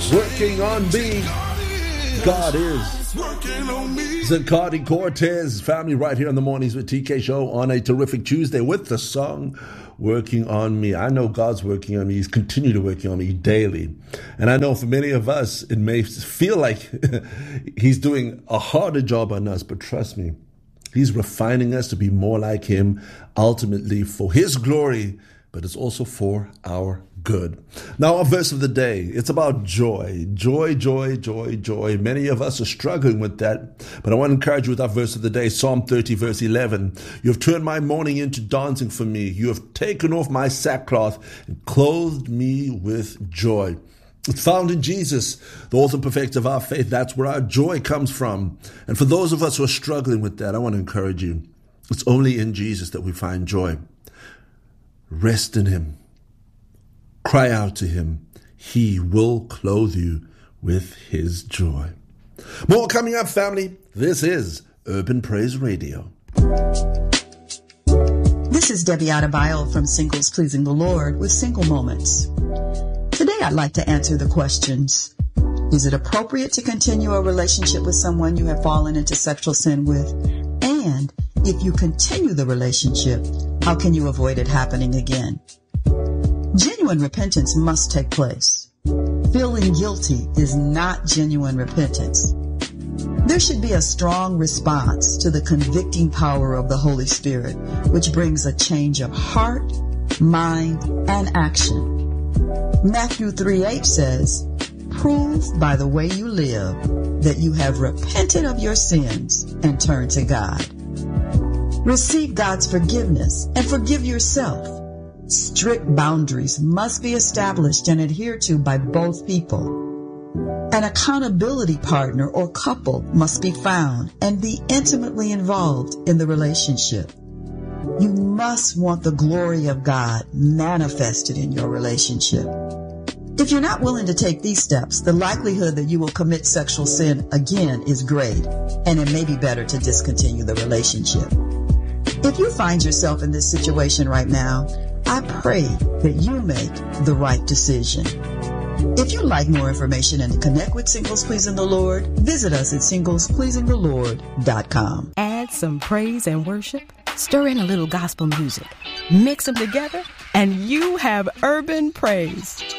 Working on me. God is. Zaccardi Cortez, family, right here in the mornings with TK Show on a terrific Tuesday with the song Working on Me. I know God's working on me. He's continued to working on me daily. And I know for many of us, it may feel like He's doing a harder job on us, but trust me, He's refining us to be more like Him, ultimately for His glory, but it's also for our good. Now, our verse of the day, it's about joy. Joy, joy, joy, joy. Many of us are struggling with that, but I want to encourage you with our verse of the day, Psalm 30, verse 11. You have turned my mourning into dancing for me. You have taken off my sackcloth and clothed me with joy. It's found in Jesus, the author and perfecter of our faith. That's where our joy comes from. And for those of us who are struggling with that, I want to encourage you. It's only in Jesus that we find joy. Rest in Him. Cry out to Him. He will clothe you with His joy. More coming up, family. This is Urban Praise Radio. This is Debbie Adebayo from Singles Pleasing the Lord with Single Moments. Today I'd like to answer the questions. Is it appropriate to continue a relationship with someone you have fallen into sexual sin with? And if you continue the relationship, how can you avoid it happening again? Genuine repentance must take place. Feeling guilty is not genuine repentance. There should be a strong response to the convicting power of the Holy Spirit, which brings a change of heart, mind, and action. Matthew 3:8 says, "Prove by the way you live that you have repented of your sins and turned to God." Receive God's forgiveness and forgive yourself. Strict boundaries must be established and adhered to by both people. An accountability partner or couple must be found and be intimately involved in the relationship. You must want the glory of God manifested in your relationship. If you're not willing to take these steps, the likelihood that you will commit sexual sin again is great, and it may be better to discontinue the relationship. If you find yourself in this situation right now, I pray that you make the right decision. If you'd like more information and to connect with Singles Pleasing the Lord, visit us at singlespleasingthelord.com. Add some praise and worship, stir in a little gospel music, mix them together, and you have urban praise.